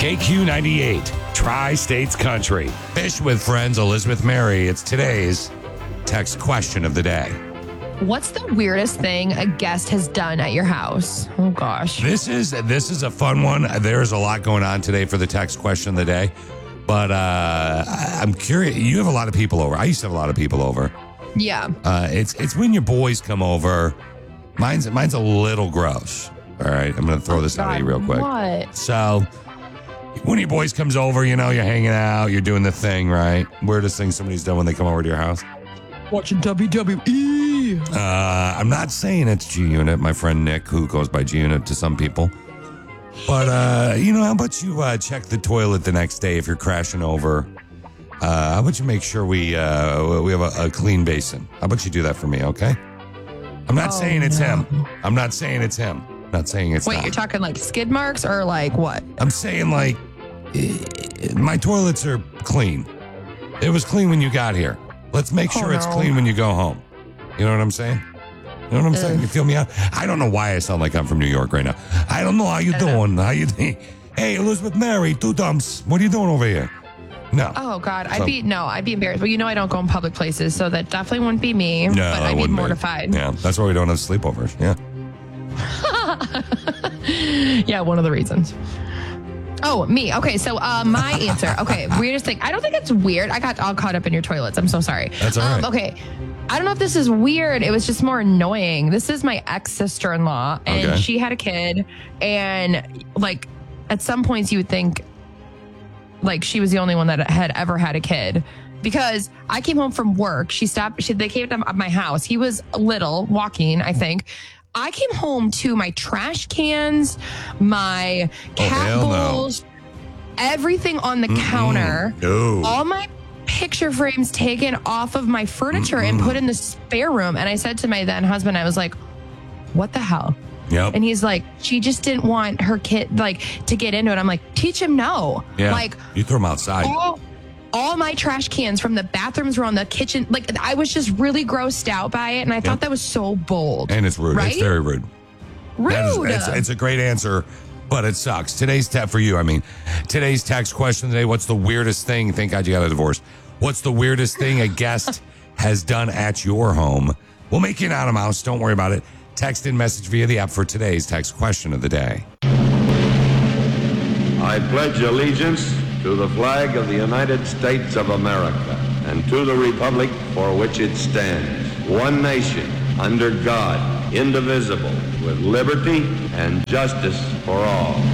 KQ98, Tri-States Country. Fish with Friends, Elizabeth Mary. It's today's text question of the day. What's the weirdest thing a guest has done at your house? Oh, gosh. This is a fun one. There's a lot going on today for the text question of the day. But I'm curious. You have a lot of people over. I used to have a lot of people over. Yeah. It's when your boys come over. Mine's a little gross. All right, I'm going to throw this out at you real quick. What? So, when your boys comes over, you're hanging out, you're doing the thing, right? Weirdest thing somebody's done when they come over to your house? Watching WWE. I'm not saying it's G-Unit, my friend Nick, who goes by G-Unit to some people. But, how about you check the toilet the next day if you're crashing over? How about you make sure we have a clean basin? How about you do that for me, okay? I'm not saying it's him. I'm not saying it's him. I'm not saying it's Wait, not. you're talking like skid marks or like what? I'm saying like my toilets are clean. It was clean when you got here. Let's make sure it's clean when you go home. You know what I'm saying? You know what I'm saying? You feel me out? I don't know why I sound like I'm from New York right now. I don't know how you doing. How you doing? Hey, Elizabeth Mary, two dumps. What are you doing over here? No. Oh God, I'd be embarrassed. Well, I don't go in public places, so that definitely wouldn't be me. No, but I'd be mortified. Yeah, that's why we don't have sleepovers. Yeah. Yeah, one of the reasons. Oh, me. Okay, so my answer. Okay, weirdest thing. I don't think it's weird. I got all caught up in your toilets. I'm so sorry. That's all right. Okay. I don't know if this is weird. It was just more annoying. This is my ex-sister-in-law, and she had a kid, and like at some points you would think like she was the only one that had ever had a kid, because I came home from work. They came to my house. He was little, walking, I think. I came home to my trash cans, my cat bowls, everything on the counter, all my picture frames taken off of my furniture and put in the spare room. And I said to my then husband, I was like, what the hell? Yep. And he's like, she just didn't want her kid to get into it. I'm like, teach him no. Yeah. Like, you throw them outside. All my trash cans from the bathrooms were on the kitchen. Like, I was just really grossed out by it, and I thought that was so bold. And it's rude. Right? It's very rude. Rude. It's a great answer, but it sucks. Today's text question today, what's the weirdest thing? Thank God you got a divorce. What's the weirdest thing a guest has done at your home? We'll make you an out-of-mouse. Don't worry about it. Text in message via the app for today's text question of the day. I pledge allegiance to the flag of the United States of America and to the republic for which it stands, one nation, under God, indivisible, with liberty and justice for all.